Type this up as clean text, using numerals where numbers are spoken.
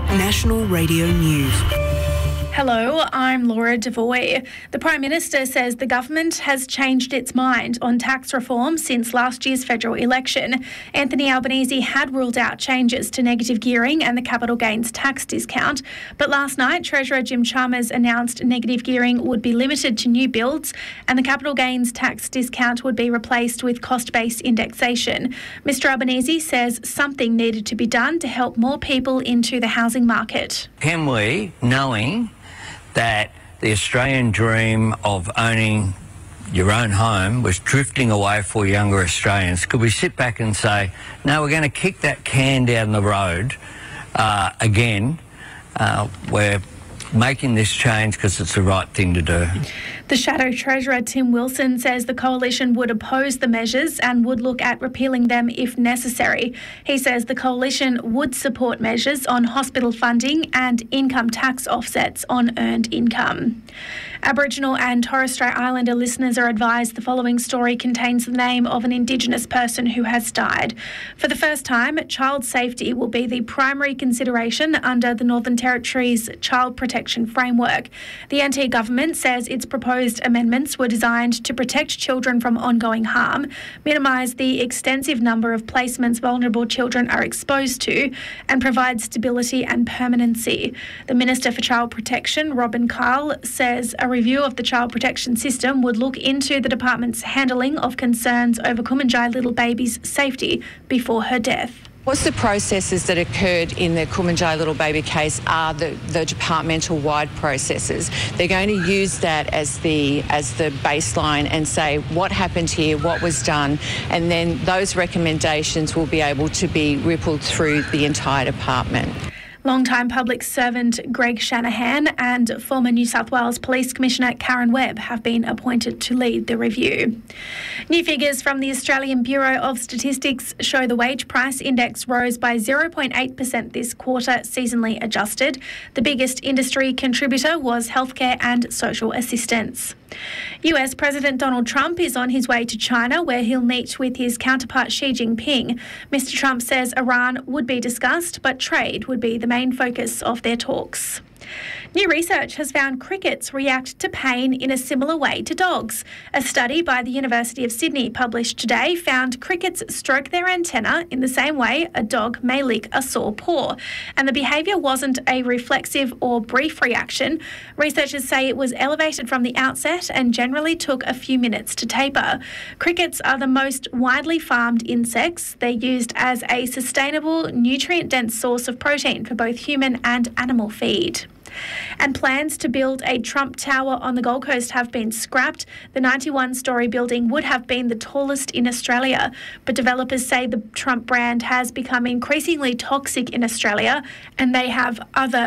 National Radio News. Hello, I'm Laura Devoy. The Prime Minister says the government has changed its mind on tax reform since last year's federal election. Anthony Albanese had ruled out changes to negative gearing and the capital gains tax discount, but last night Treasurer Jim Chalmers announced negative gearing would be limited to new builds and the capital gains tax discount would be replaced with cost-based indexation. Mr Albanese says something needed to be done to help more people into the housing market. Can we, knowing that the Australian dream of owning your own home was drifting away for younger Australians, could we sit back and say, no, we're going to kick that can down the road again? We're making this change because it's the right thing to do. The Shadow Treasurer Tim Wilson says the coalition would oppose the measures and would look at repealing them if necessary. He says the coalition would support measures on hospital funding and income tax offsets on earned income. Aboriginal and Torres Strait Islander listeners are advised the following story contains the name of an Indigenous person who has died. For the first time, child safety will be the primary consideration under the Northern Territory's Child Protection Framework. The NT government says its proposed amendments were designed to protect children from ongoing harm, minimise the extensive number of placements vulnerable children are exposed to, and provide stability and permanency. The Minister for Child Protection, Robin Carl, says a review of the child protection system would look into the department's handling of concerns over Kumanjai little baby's safety before her death. What's the processes that occurred in the Kumanjai little baby case are the departmental-wide processes. They're going to use that as the baseline and say what happened here, what was done, and then those recommendations will be able to be rippled through the entire department. Long-time public servant Greg Shanahan and former New South Wales Police Commissioner Karen Webb have been appointed to lead the review. New figures from the Australian Bureau of Statistics show the wage price index rose by 0.8% this quarter, seasonally adjusted. The biggest industry contributor was healthcare and social assistance. US President Donald Trump is on his way to China, where he'll meet with his counterpart Xi Jinping. Mr Trump says Iran would be discussed, but trade would be the main focus of their talks. New research has found crickets react to pain in a similar way to dogs. A study by the University of Sydney published today found crickets stroke their antenna in the same way a dog may lick a sore paw. And the behaviour wasn't a reflexive or brief reaction. Researchers say it was elevated from the outset and generally took a few minutes to taper. Crickets are the most widely farmed insects. They're used as a sustainable, nutrient-dense source of protein for both human and animal feed. And plans to build a Trump Tower on the Gold Coast have been scrapped. The 91-storey building would have been the tallest in Australia, but developers say the Trump brand has become increasingly toxic in Australia and they have other